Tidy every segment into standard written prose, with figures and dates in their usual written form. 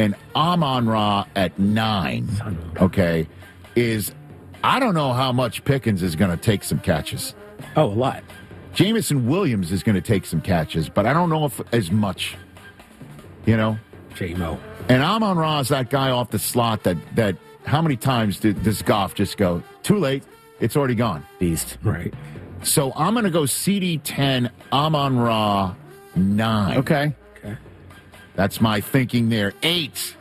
and Amon-Ra at 9, okay, I don't know how much Pickens is going to take some catches. Oh, a lot. Jameson Williams is going to take some catches, but I don't know if as much, J-Mo. And Amon-Ra is that guy off the slot that how many times does Goff just go, too late, it's already gone? Beast. Right. So I'm going to go CD 10, Amon-Ra 9. Okay. That's my thinking there. 8.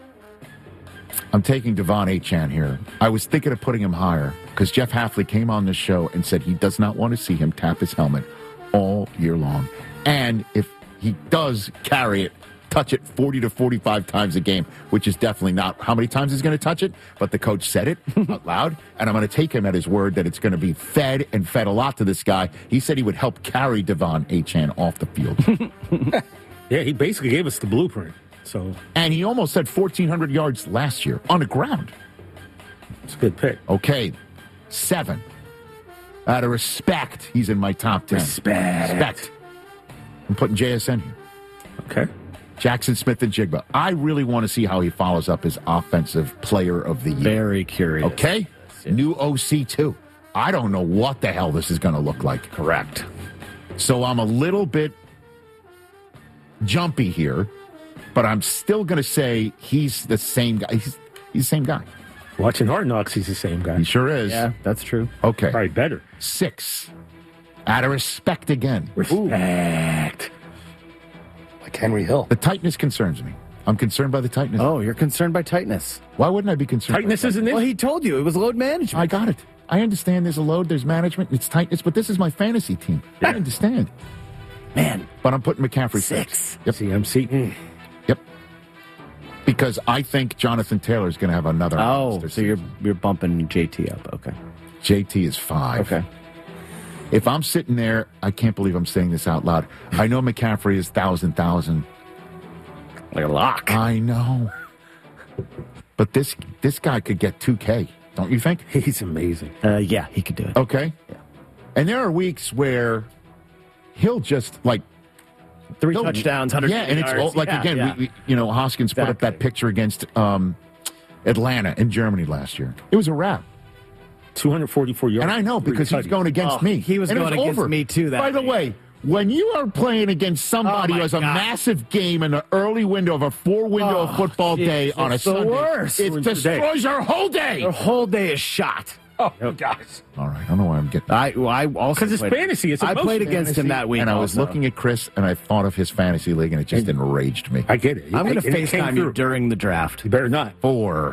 I'm taking Devon Achane here. I was thinking of putting him higher because Jeff Hafley came on this show and said he does not want to see him tap his helmet all year long. And if he does carry it, touch it 40 to 45 times a game, which is definitely not how many times he's going to touch it, but the coach said it out loud, and I'm going to take him at his word that it's going to be fed a lot to this guy. He said he would help carry Devon Achane off the field. Yeah, he basically gave us the blueprint. And he almost had 1,400 yards last year on the ground. It's a good pick. Okay, 7. Out of respect, he's in my top 10. Respect. I'm putting JSN here. Okay. Jackson Smith and Jigba. I really want to see how he follows up his offensive player of the year. Very curious. Okay? Yes. New OC, too. I don't know what the hell this is going to look like. Correct. So I'm a little bit jumpy here, but I'm still going to say he's the same guy. He's the same guy. Watching Hard Knocks, he's the same guy. He sure is. Yeah, that's true. Okay. Probably better. 6. Out of respect again. Respect. Like Henry Hill. The tightness concerns me. I'm concerned by the tightness. Oh, you're concerned by tightness. Why wouldn't I be concerned? Tightness isn't it? Well, he told you it was load management. I got it. I understand there's a load, there's management, it's tightness, but this is my fantasy team. I understand. Man. But I'm putting McCaffrey 6. Yep. CMC. Yep. Because I think Jonathan Taylor is going to have another. Oh, so you're bumping JT up. Okay. JT is 5. Okay. If I'm sitting there, I can't believe I'm saying this out loud. I know McCaffrey is 1,000. Like a lock. I know. But this guy could get 2K, don't you think? He's amazing. Yeah, he could do it. Okay. Yeah. And there are weeks where he'll just 3 touchdowns, 100 yards. Yeah, and it's like, again, we Hoskins put up that picture against Atlanta in Germany last year. It was a wrap. 244 yards. And I know because he's going against me. He was going against me, too. By the way, when you are playing against somebody who has a massive game in the early window of a 4-window football day on a Sunday, it destroys our whole day. Our whole day is shot. Oh, gosh. All right. I don't know why I'm getting... I also... Because it's fantasy. I played against him that week. And I was looking at Chris, and I thought of his fantasy league, and it just enraged me. I get it. I'm going to FaceTime you during the draft. You better not. 4.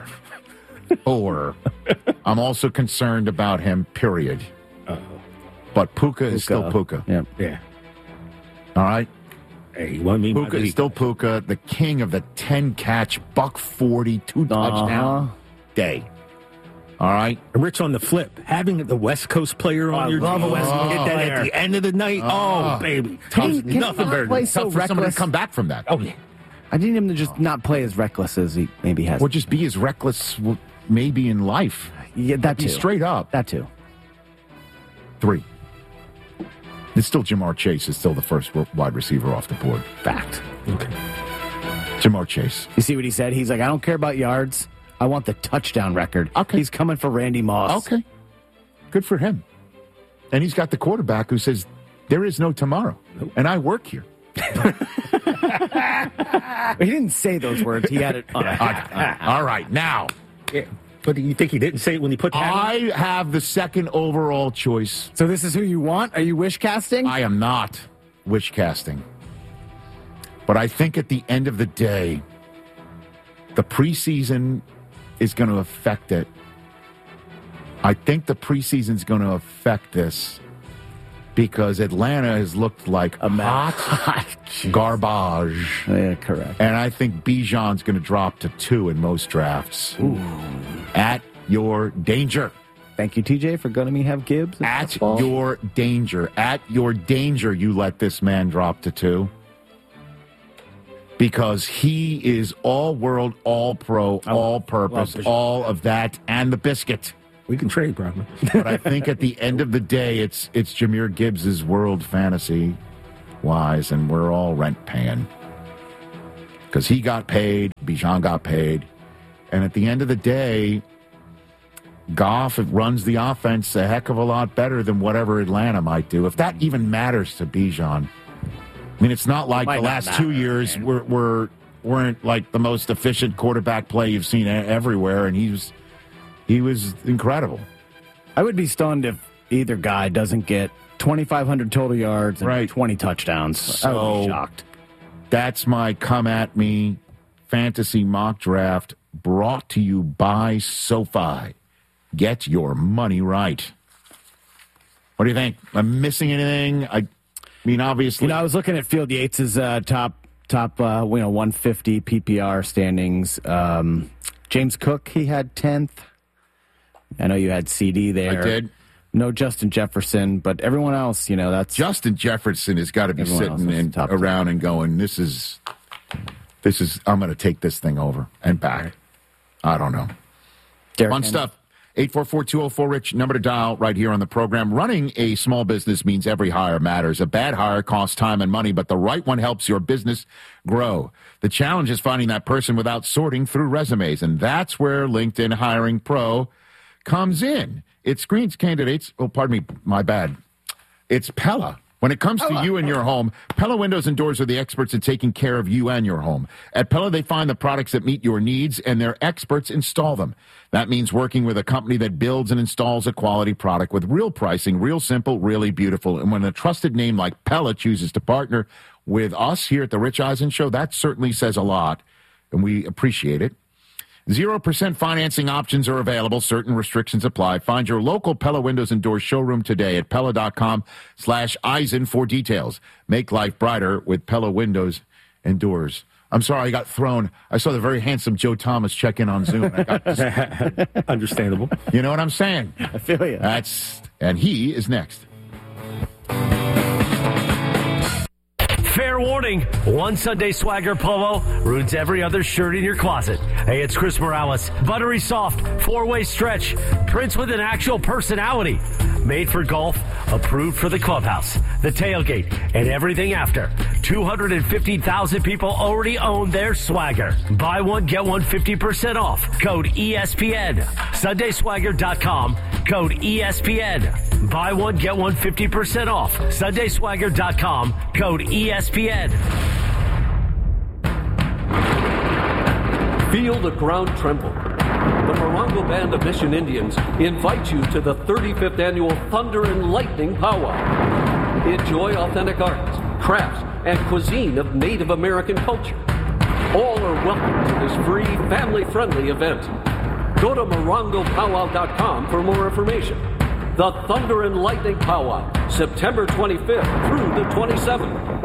I'm also concerned about him, period. But Puka is still Puka. Yeah. All right? Hey, you want me? Puka is still Puka, the king of the 10-catch, $140, 2 touchdown day. All right? And Rich, on the flip, having the West Coast player on your team, West Coast get that at the end of the night. Oh, baby. Can Nothing better play than so Tough for someone to reckless? come back from that. Oh, yeah. I need him to just not play as reckless as he maybe has. Or just be as reckless maybe in life. Yeah, that Be too. straight up. That too. 3. It's still Jamar Chase is still the first wide receiver off the board. Fact. Okay. Jamar Chase. You see what he said? He's like, I don't care about yards. I want the touchdown record. Okay. He's coming for Randy Moss. Okay. Good for him. And he's got the quarterback who says, there is no tomorrow. Nope. And I work here. He didn't say those words. He had it on All right. Now. Yeah. But you think he didn't say it when he put that I have the second overall choice. So this is who you want? Are you wish casting? I am not wish casting. But I think at the end of the day, the preseason is going to affect it. I think the preseason is going to affect this because Atlanta has looked like A mess. hot garbage. Yeah, correct. And I think Bijan's going to drop to 2 in most drafts. Ooh. At your danger. Thank you, TJ, for letting me have Gibbs. At your danger. At your danger, you let this man drop to 2. Because he is all world, all pro, all purpose, all of that, and the biscuit. We can trade, probably. But I think at the end of the day, it's Jahmyr Gibbs' world fantasy wise, and we're all rent paying. because he got paid, Bijan got paid. And at the end of the day, Goff runs the offense a heck of a lot better than whatever Atlanta might do. If that even matters to Bijan. I mean, it's not like the last 2 years weren't like the most efficient quarterback play you've seen everywhere, and he was incredible. I would be stunned if either guy doesn't get 2,500 total yards and 20 touchdowns. So, I would be shocked. That's my Come At Me fantasy mock draft brought to you by SoFi. Get your money right. What do you think? Am I missing anything? I mean, obviously. I was looking at Field Yates' top 150 PPR standings. James Cook, he had 10th. I know you had CD there. I did. No Justin Jefferson, but everyone else, that's... Justin Jefferson has got to be sitting around and going, this is, I'm going to take this thing over and back. I don't know. Fun stuff. 844-204-RICH, number to dial right here on the program. Running a small business means every hire matters. A bad hire costs time and money, but the right one helps your business grow. The challenge is finding that person without sorting through resumes, and that's where LinkedIn Hiring Pro comes in. It screens candidates. Oh, pardon me, my bad. It's Pella. When it comes to you and your home, Pella Windows and Doors are the experts at taking care of you and your home. At Pella, they find the products that meet your needs, and their experts install them. That means working with a company that builds and installs a quality product with real pricing, real simple, really beautiful. And when a trusted name like Pella chooses to partner with us here at the Rich Eisen Show, that certainly says a lot, and we appreciate it. 0% financing options are available. Certain restrictions apply. Find your local Pella Windows and Doors showroom today at Pella.com/Eisen for details. Make life brighter with Pella Windows and Doors. I'm sorry, I got thrown. I saw the very handsome Joe Thomas check in on Zoom. Understandable. You know what I'm saying? I feel you. And he is next. Fair warning, one Sunday Swagger polo ruins every other shirt in your closet. Hey, it's Chris Morales. Buttery soft, 4-way stretch, prints with an actual personality. Made for golf, approved for the clubhouse, the tailgate, and everything after. 250,000 people already own their Swagger. Buy one, get one 50% off. Code ESPN. SundaySwagger.com. Code ESPN. Buy one, get one 50% off. SundaySwagger.com. Code ESPN. Feel the ground tremble. The Morongo Band of Mission Indians invite you to the 35th Annual Thunder and Lightning Powwow. Enjoy authentic arts, crafts, and cuisine of Native American culture. All are welcome to this free, family-friendly event. Go to MorongoPowwow.com for more information. The Thunder and Lightning Powwow, September 25th through the 27th.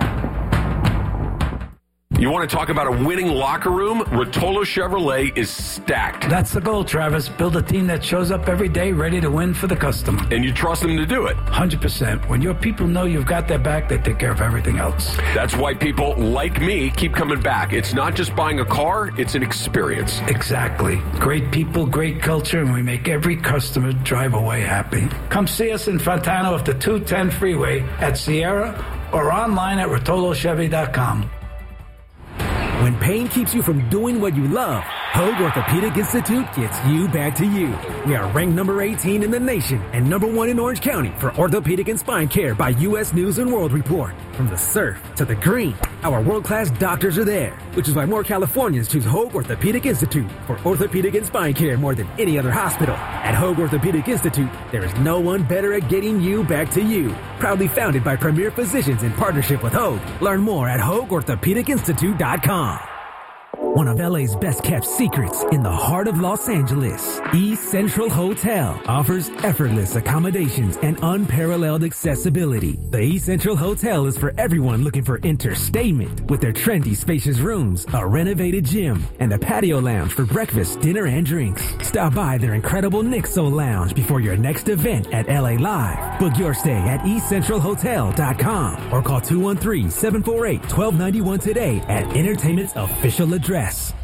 You want to talk about a winning locker room? Rotolo Chevrolet is stacked. That's the goal, Travis. Build a team that shows up every day ready to win for the customer. And you trust them to do it? 100%. When your people know you've got their back, they take care of everything else. That's why people like me keep coming back. It's not just buying a car, it's an experience. Exactly. Great people, great culture, and we make every customer drive away happy. Come see us in Fontana off the 210 freeway at Sierra or online at RotoloChevy.com. When pain keeps you from doing what you love, Hoag Orthopedic Institute gets you back to you. We are ranked number 18 in the nation and number 1 in Orange County for orthopedic and spine care by U.S. News and World Report. From the surf to the green, our world-class doctors are there, which is why more Californians choose Hoag Orthopedic Institute for orthopedic and spine care more than any other hospital. At Hoag Orthopedic Institute, there is no one better at getting you back to you. Proudly founded by premier physicians in partnership with Hoag. Learn more at HoagOrthopedicInstitute.com. One of LA's best kept secrets in the heart of Los Angeles, East Central Hotel offers effortless accommodations and unparalleled accessibility. The East Central Hotel is for everyone looking for entertainment with their trendy spacious rooms, a renovated gym, and a patio lounge for breakfast, dinner, and drinks. Stop by their incredible Nixo Lounge before your next event at LA Live. Book your stay at EastCentralHotel.com or call 213-748-1291 today at Entertainment's official address.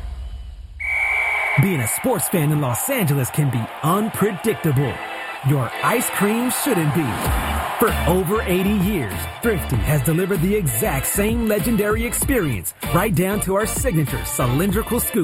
Being a sports fan in Los Angeles can be unpredictable. Your ice cream shouldn't be. For over 80 years, Thrifty has delivered the exact same legendary experience, right down to our signature cylindrical scoop.